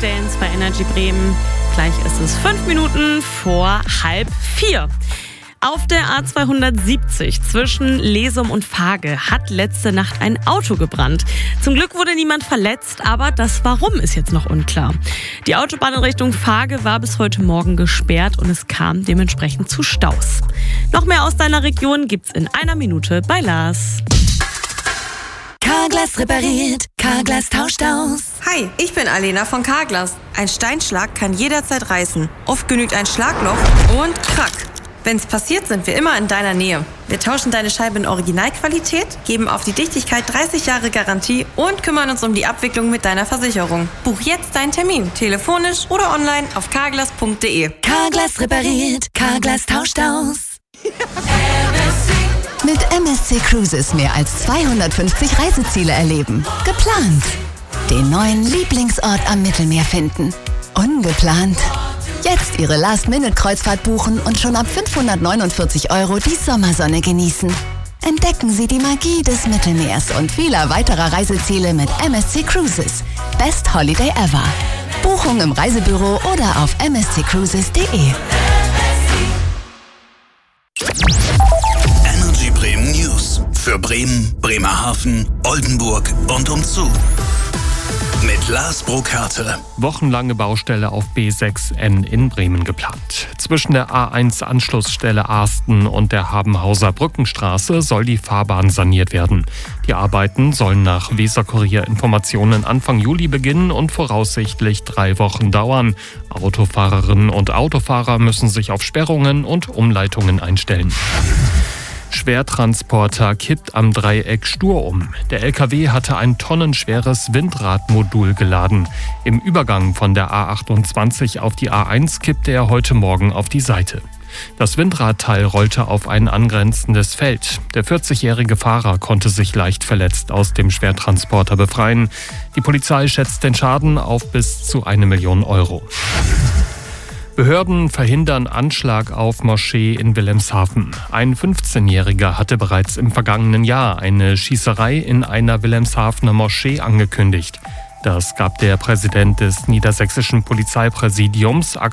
Tankstellens bei Energy Bremen. Gleich ist es 5 Minuten vor 3:30. Auf der A270 zwischen Lesum und Fage hat letzte Nacht ein Auto gebrannt. Zum Glück wurde niemand verletzt, aber das Warum ist jetzt noch unklar. Die Autobahn in Richtung Fage war bis heute Morgen gesperrt und es kam dementsprechend zu Staus. Noch mehr aus deiner Region gibt's in einer Minute bei Lars. Carglass repariert, Carglass tauscht aus. Hi, ich bin Alena von Carglass. Ein Steinschlag kann jederzeit reißen. Oft genügt ein Schlagloch und krack. Wenn's passiert, sind wir immer in deiner Nähe. Wir tauschen deine Scheibe in Originalqualität, geben auf die Dichtigkeit 30 Jahre Garantie und kümmern uns um die Abwicklung mit deiner Versicherung. Buch jetzt deinen Termin, telefonisch oder online auf carglass.de. Carglass repariert, Carglass tauscht aus. Mit MSC Cruises mehr als 250 Reiseziele erleben. Geplant. Den neuen Lieblingsort am Mittelmeer finden. Ungeplant. Jetzt Ihre Last-Minute-Kreuzfahrt buchen und schon ab 549 € die Sommersonne genießen. Entdecken Sie die Magie des Mittelmeers und vieler weiterer Reiseziele mit MSC Cruises. Best Holiday ever. Buchung im Reisebüro oder auf msccruises.de. Energy Bremen News. Für Bremen, Bremerhaven, Oldenburg und umzu. Mit Lars Burkhardt. Wochenlange Baustelle auf B6N in Bremen geplant. Zwischen der A1-Anschlussstelle Arsten und der Habenhauser Brückenstraße soll die Fahrbahn saniert werden. Die Arbeiten sollen nach Weser-Kurier-Informationen Anfang Juli beginnen und voraussichtlich 3 Wochen dauern. Autofahrerinnen und Autofahrer müssen sich auf Sperrungen und Umleitungen einstellen. Schwertransporter kippt am Dreieck stur um. Der LKW hatte ein tonnenschweres Windradmodul geladen. Im Übergang von der A28 auf die A1 kippte er heute Morgen auf die Seite. Das Windradteil rollte auf ein angrenzendes Feld. Der 40-jährige Fahrer konnte sich leicht verletzt aus dem Schwertransporter befreien. Die Polizei schätzt den Schaden auf bis zu 1 Million €. Behörden verhindern Anschlag auf Moschee in Wilhelmshaven. Ein 15-Jähriger hatte bereits im vergangenen Jahr eine Schießerei in einer Wilhelmshavener Moschee angekündigt. Das gab der Präsident des niedersächsischen Polizeipräsidiums